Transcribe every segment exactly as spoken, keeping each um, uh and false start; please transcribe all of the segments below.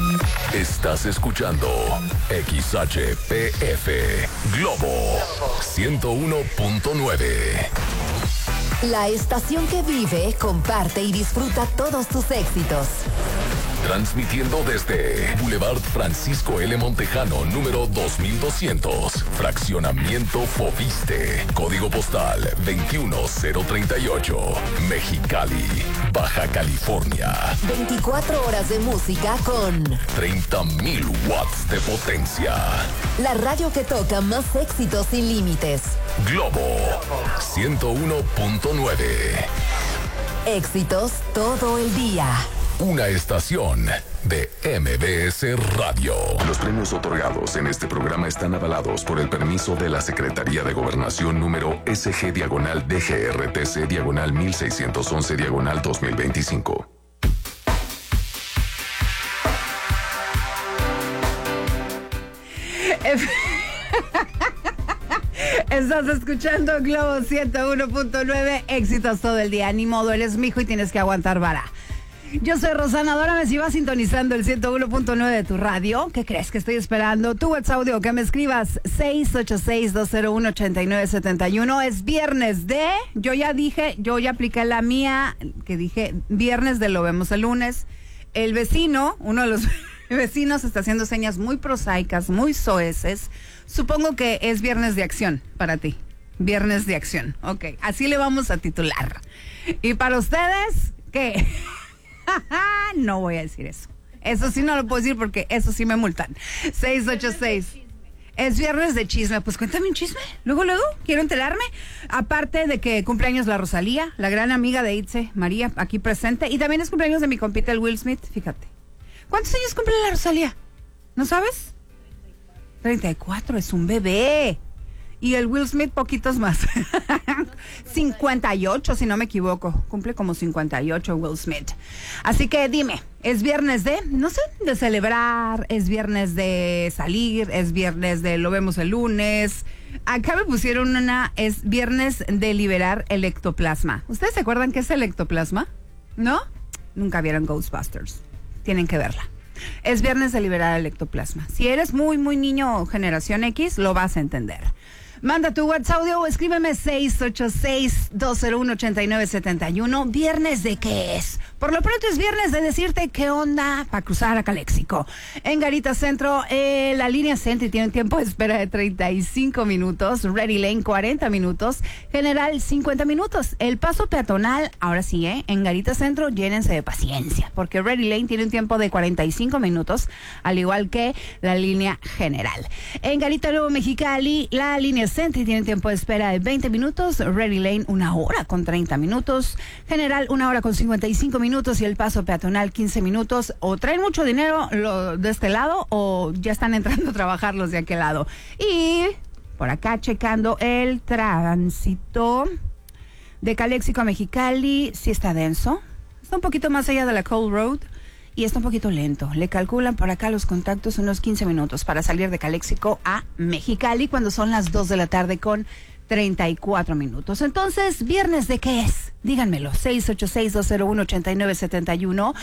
Estás escuchando X H P F Globo ciento uno punto nueve. La estación que vive, comparte y disfruta todos tus éxitos. Transmitiendo desde Boulevard Francisco L. Montejano, número dos mil doscientos. Fraccionamiento Fobiste. Código postal veintiuno cero treinta y ocho. Mexicali, Baja California. veinticuatro horas de música con treinta mil watts de potencia. la radio que toca más éxitos sin límites. Globo ciento uno punto nueve. Éxitos todo el día. Una estación de M B S Radio. Los premios otorgados en este programa están avalados por el permiso de la Secretaría de Gobernación número S G diagonal D G R T C diagonal mil seiscientos once diagonal dos mil veinticinco. Estás escuchando Globo ciento uno punto nueve, éxitos todo el día. Ni modo, eres mi hijo y tienes que aguantar vara. Yo soy Rosana Dora, si vas sintonizando el ciento uno punto nueve de tu radio, ¿qué crees que estoy esperando? Tu WhatsApp audio, que me escribas seis ocho seis, dos cero uno, ocho nueve siete uno. Es viernes de, yo ya dije, yo ya apliqué la mía, que dije viernes de lo vemos el lunes. El vecino, uno de los vecinos está haciendo señas muy prosaicas, muy soeces. Supongo que es viernes de acción para ti. Viernes de acción, ok, así le vamos a titular. Y para ustedes, ¿qué? No voy a decir eso. Eso sí no lo puedo decir porque eso sí me multan. seis ocho seis. Es viernes de chisme. Pues cuéntame un chisme. Luego, luego, quiero enterarme. Aparte de que cumpleaños la Rosalía, la gran amiga de Itze, María, aquí presente. Y también es cumpleaños de mi compita el Will Smith, fíjate. ¿Cuántos años cumple la Rosalía? ¿No sabes? treinta y cuatro, es un bebé. Y el Will Smith, poquitos más. cincuenta y ocho, si no me equivoco. Cumple como cincuenta y ocho Will Smith. Así que dime, ¿es viernes de, no sé, de celebrar? ¿Es viernes de salir? ¿Es viernes de lo vemos el lunes? Acá me pusieron una, es viernes de liberar el ectoplasma. ¿Ustedes se acuerdan qué es el ectoplasma? ¿No? Nunca vieron Ghostbusters. Tienen que verla. Es viernes de liberar el ectoplasma. Si eres muy, muy niño generación X, lo vas a entender. Manda tu WhatsApp audio o escríbeme seis ocho seis, dos cero uno, ocho nueve siete uno. ¿Viernes de qué es? Por lo pronto es viernes de decirte qué onda para cruzar a Calexico. En Garita Centro, eh, la línea Sentry tiene un tiempo de espera de treinta y cinco minutos. Ready Lane, cuarenta minutos. General, cincuenta minutos. El paso peatonal, ahora sí, ¿eh? En Garita Centro, llénense de paciencia, porque Ready Lane tiene un tiempo de cuarenta y cinco minutos, al igual que la línea General. En Garita Nuevo Mexicali, la línea Sentry tiene tiempo de espera de veinte minutos. Ready Lane, una hora con treinta minutos. General, una hora con cincuenta y cinco minutos. Y el paso peatonal, quince minutos. O traen mucho dinero lo, de este lado, o ya están entrando a trabajar los de aquel lado. Y por acá checando el tránsito de Calexico a Mexicali, sí está denso. Está un poquito más allá de la Cole Road. Y está un poquito lento. Le calculan por acá los contactos unos quince minutos para salir de Calexico a Mexicali cuando son las dos de la tarde con treinta y cuatro minutos. Entonces, ¿viernes de qué es? Díganmelo. seis ocho seis, dos cero uno, ocho nueve siete uno.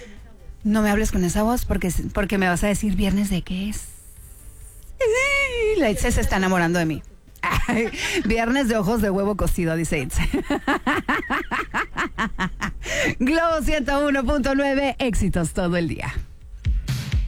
No me hables con esa voz porque, porque me vas a decir ¿viernes de qué es? La Itze se está enamorando de mí. Ay, viernes de ojos de huevo cocido, dice Itze. Globo ciento uno punto nueve, éxitos todo el día.